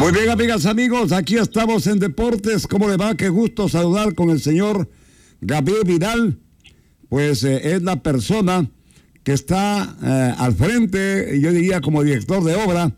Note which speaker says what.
Speaker 1: Muy bien, amigas, amigos, aquí estamos en Deportes. ¿Cómo le va? Qué gusto saludar con el señor Gabriel Vidal. Pues es la persona que está al frente, yo diría como director de obra